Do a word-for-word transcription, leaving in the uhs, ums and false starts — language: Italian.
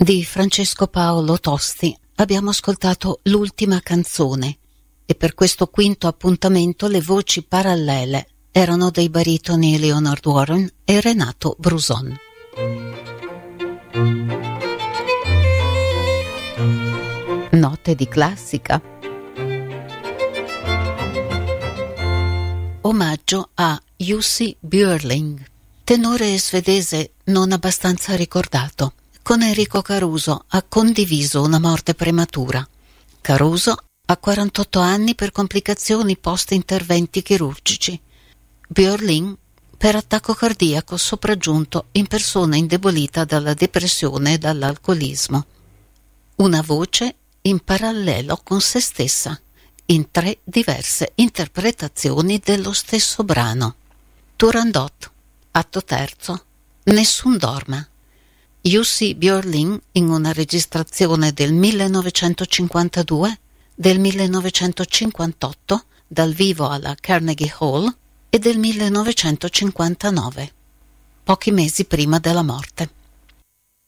Di Francesco Paolo Tosti abbiamo ascoltato l'ultima canzone e per questo quinto appuntamento le voci parallele erano dei baritoni Leonard Warren e Renato Bruson. Note di classica. Omaggio a Jussi Björling, tenore svedese non abbastanza ricordato. Con Enrico Caruso ha condiviso una morte prematura. Caruso ha quarantotto anni per complicazioni post-interventi chirurgici. Björling per attacco cardiaco sopraggiunto in persona indebolita dalla depressione e dall'alcolismo. Una voce in parallelo con se stessa, in tre diverse interpretazioni dello stesso brano. Turandot, atto terzo, Nessun dorma. Jussi Björling in una registrazione del millenovecentocinquantadue, del millenovecentocinquantotto, dal vivo alla Carnegie Hall, e del millenovecentocinquantanove, pochi mesi prima della morte.